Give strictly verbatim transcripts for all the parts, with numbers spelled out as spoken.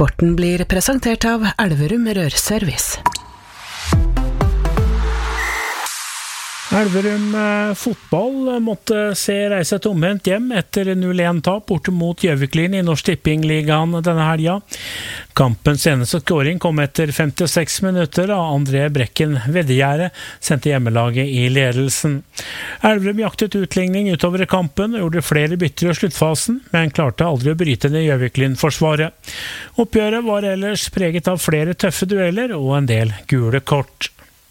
Sporten blir presentert av Elverum Rørservice. Elverum fotball måtte se reise tomhendt hjem etter null en tap borte mot Gjøviklyn i Norsk Tippingligaen denne helga. Kampens eneste scoring kom etter femtiseks minutter av André Brekken Veddegjerde, sendte hjemmelaget i ledelsen. Elverum jaktet utligning utover kampen og gjorde flere bytter i sluttfasen, men klarte aldri å bryte ned Gjøviklyn-forsvaret. Oppgjøret var ellers preget av flere tøffe dueller og en del gule kort.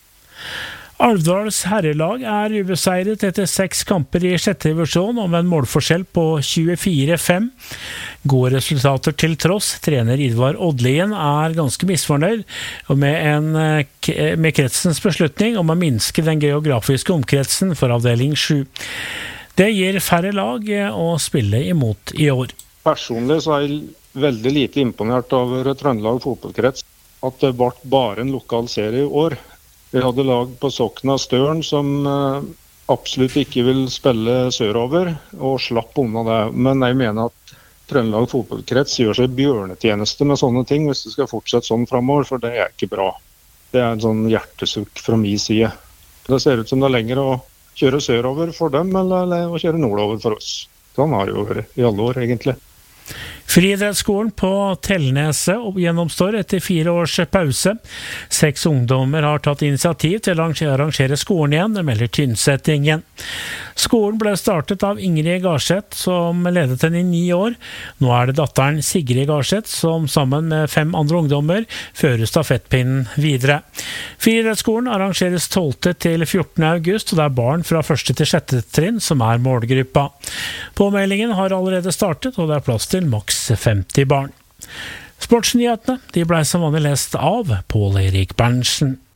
Alvdals herrelag er ubeseiret etter seks kamper i sjette divisjon om en målforskjell på tjuefire fem. Gode resultater til tross, trener Idvar Odlien er ganske misfornøyd med, en, med kretsens beslutning om å minske den geografiske omkretsen for avdeling sju. Det gir færre lag å spille imot i år. Personlig så er jeg veldig lite imponert over Trøndelag fotballkrets, at det ble bare en lokal serie i år. Vi hadde lag på Sokna Støren som eh, absolutt ikke vil spille sørover, og slapp unna det. Men jeg mener at Trøndelag fotballkrets gjør seg bjørnetjeneste med sånne ting hvis det skal fortsette sånn fremover, for det er ikke bra. Det er en sånn hjertesukk fra min side. Det ser ut som det er lenger å kjøre sørover for dem, eller å kjøre nordover for oss. Sånn har det jo vært i alle år, egentlig. Friidrettsskolen på Tellneset gjennomstår etter fire års pause. Seks ungdommer har tatt initiativ til å arrangere skolen igjen, det melder Tynsettingen. Skolen ble startet av Ingrid Garseth, som ledet den i ni år. Nå er det datteren Sigrid Garseth, som sammen med fem andre ungdommer fører stafettpinnen videre. Friidrettsskolen arrangeres tolvte til fjortende august, og det er barn fra første til sjette trinn som er målgruppa. Påmeldingen har allerede startet, og det er plass til maks femti barn. Sportsnyhetene de ble som vanlig lest av Pål Erik Berntsen.